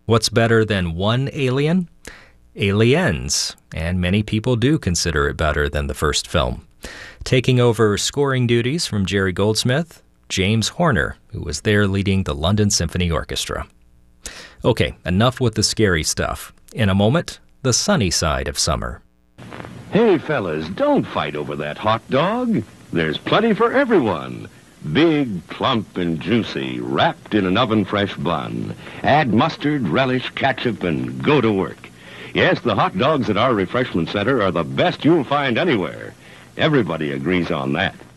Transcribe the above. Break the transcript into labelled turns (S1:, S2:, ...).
S1: What's better than one Alien? Aliens, and many people do consider it better than the first film. Taking over scoring duties from Jerry Goldsmith, James Horner, who was there leading the London Symphony Orchestra. Okay, enough with the scary stuff. In a moment, the sunny side of summer.
S2: Hey, fellas, don't fight over that hot dog. There's plenty for everyone. Big, plump, and juicy, wrapped in an oven-fresh bun. Add mustard, relish, ketchup, and go to work. Yes, the hot dogs at our refreshment center are the best you'll find anywhere. Everybody agrees on that.